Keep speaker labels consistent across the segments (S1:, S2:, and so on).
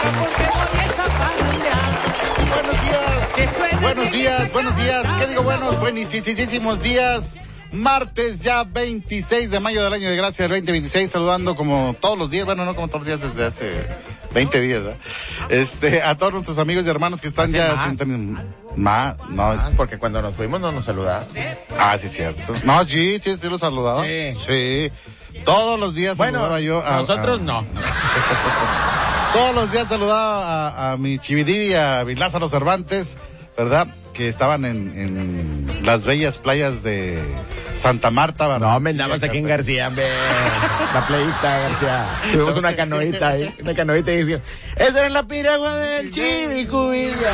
S1: Buenos días. ¿Qué digo? Buenísimos días. Martes ya 26 de mayo del año de gracia del 2026, saludando como todos los días, bueno, no como todos los días desde hace 20 días, ¿eh? A todos nuestros amigos y hermanos que están ya
S2: porque cuando nos fuimos no nos saludaban.
S1: Ah, sí, cierto. No, sí los saludaba. Sí. Todos los días saludaba yo a...
S2: Nosotros no.
S1: Todos los días saludaba a mi Chividiri, a Lázaro Cervantes, ¿verdad? Que estaban en las bellas playas de Santa Marta, ¿verdad?
S2: No, me andabas aquí en García, la playita, García. Tuvimos una canoita ahí, y decíamos, esa era la piragua del Chivicubilla,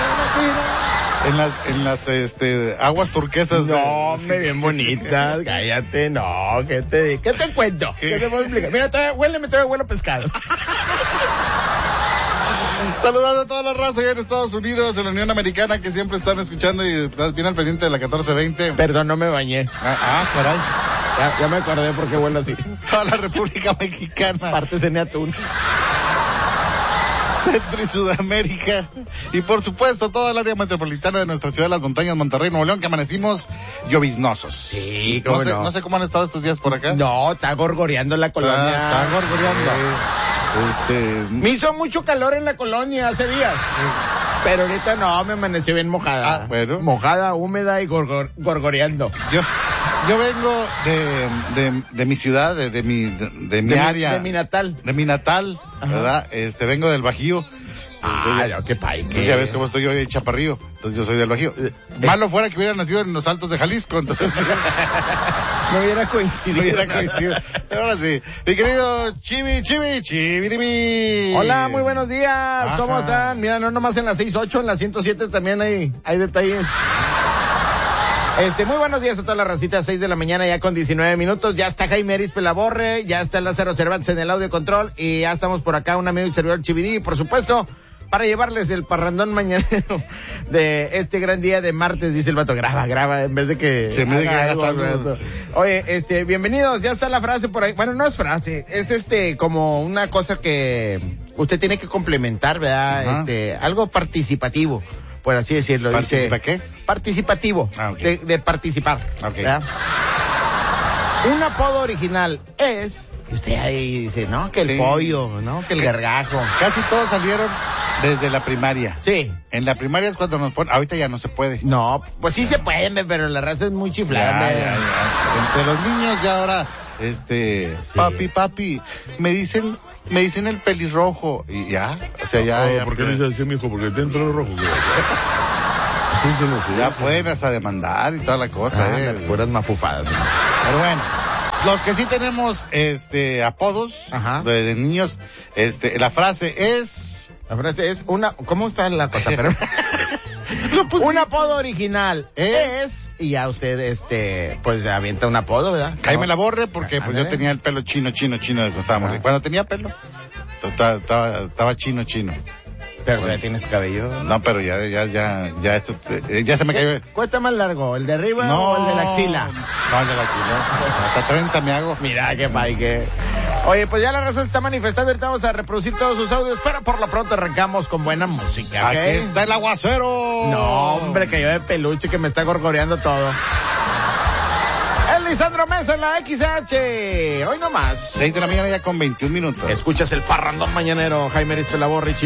S1: en las aguas turquesas.
S2: No, hombre, bien bonitas, cállate, no, ¿qué te cuento? ¿Qué te puedo explicar? Mira, todavía huele pescado.
S1: Saludando a toda la raza allá en Estados Unidos, en la Unión Americana, que siempre están escuchando y viene al presidente de la 1420.
S2: Perdón, no me bañé.
S1: Caray.
S2: Ya me acordé por qué huele así.
S1: Toda la República Mexicana.
S2: Parte cene atún.
S1: Centro y Sudamérica. Y por supuesto, toda el área metropolitana de nuestra ciudad, las montañas, Monterrey, Nuevo León, que amanecimos lloviznosos.
S2: Sí,
S1: no sé cómo han estado estos días por acá.
S2: No, está gorgoreando la colonia.
S1: Está gorgoreando.
S2: Me hizo mucho calor en la colonia hace días. Pero ahorita no, me amaneció bien mojada.
S1: Bueno.
S2: Mojada, húmeda y gorgoreando.
S1: Yo vengo de mi ciudad, de mi área.
S2: De mi natal.
S1: De mi natal, ¿verdad? Vengo del Bajío.
S2: Qué paique.
S1: Pues ya ves cómo estoy yo en Chaparrillo, entonces yo soy del Bajío. Malo fuera que hubiera nacido en los Altos de Jalisco, entonces
S2: no hubiera coincidido.
S1: Pero ahora sí, mi querido Chividimi.
S2: Hola, muy buenos días. ¿Cómo están? Mira, no nomás en la 6.8, en la 107 también hay detalles. Muy buenos días a toda la racita, 6 de la mañana ya con 19 minutos, ya está Jaime Eris Pelaborre, ya está Lázaro Cervantes en el audio control y ya estamos por acá, un amigo y servidor Chividí, por supuesto, para llevarles el parrandón mañanero de este gran día de martes, dice el vato, graba, en vez de que...
S1: Sí, me hagas algo.
S2: Sí. Oye, bienvenidos, ya está la frase por ahí, bueno, no es frase, es como una cosa que usted tiene que complementar, ¿verdad? Algo participativo. Por así decirlo.
S1: ¿Participa
S2: dice,
S1: qué?
S2: Participativo.
S1: Okay.
S2: De participar.
S1: Okay.
S2: ¿Verdad? Un apodo original es... Usted ahí dice, ¿no? Que el pollo, ¿no? Que el gargajo.
S1: Casi todos salieron desde la primaria.
S2: Sí.
S1: En la primaria es cuando nos ponen... Ahorita ya no se puede.
S2: No, pues sí se puede, pero la raza es muy chiflada.
S1: Ya. Entre los niños ya ahora... Sí. Papi, me dicen el pelirrojo y ya, o sea, ya.
S3: ¿Por qué le dices así, mijo? Porque tiene pelo rojo.
S1: Ya pueden hasta demandar y toda la cosa,
S2: Fueras mafufadas.
S1: Pero bueno, los que sí tenemos, apodos de niños, la frase es
S2: una, ¿cómo está la cosa? Pero un apodo original es, y ya usted, pues avienta un apodo, ¿verdad?
S1: Jaime Laborre, porque pues yo tenía el pelo chino cuando estábamos. Cuando tenía pelo, estaba chino.
S2: Pero ya tienes cabello.
S1: No, pero ya esto, ya se me cayó.
S2: ¿Cuál está más largo? ¿El de arriba o el de la axila?
S1: No, el de la axila. Hasta trenza me hago.
S2: Mira, qué paique. Oye, pues ya la raza se está manifestando, ahorita vamos a reproducir todos sus audios, pero por lo pronto arrancamos con buena música, ¿ok?
S1: Aquí está el aguacero.
S2: No, hombre, cayó de peluche que me está gorgoreando todo. El Lisandro Mesa en la XH. Hoy nomás.
S1: 6 de la mañana ya con 21 minutos.
S2: Escuchas el parrandón mañanero, Jaime Eris Pelaborre.